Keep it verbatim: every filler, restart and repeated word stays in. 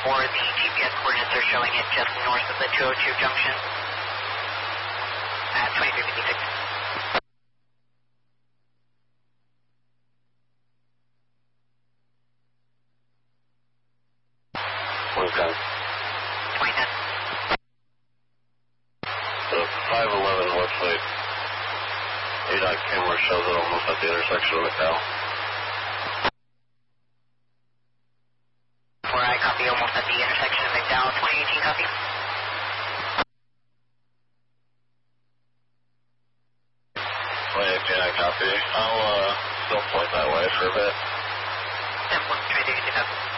four, the G P S coordinates are showing it just north of the two oh two junction at twenty-three fifty-six. twenty ten. twenty ten. So five eleven website. A DOT camera shows it almost at the intersection of McDowell. four, I copy almost at the intersection of McDowell, twenty eighteen copy. twenty eighteen, I copy. I'll uh, still point that way for a bit. ten point three six copy.